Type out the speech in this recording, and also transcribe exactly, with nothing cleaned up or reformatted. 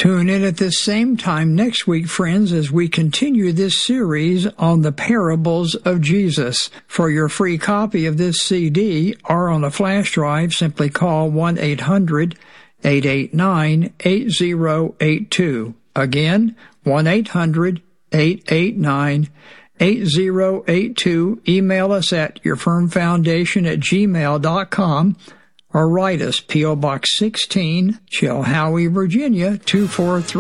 Tune in at this same time next week, friends, as we continue this series on the parables of Jesus. For your free copy of this C D or on a flash drive, simply call one eight hundred, eight eight nine, eight zero eight two. Again, one eight hundred, eight eight nine, eight zero eight two. Email us at yourfirmfoundation at gmail dot com. Or write us, P O. Box sixteen, Chilhowie, Virginia, two four three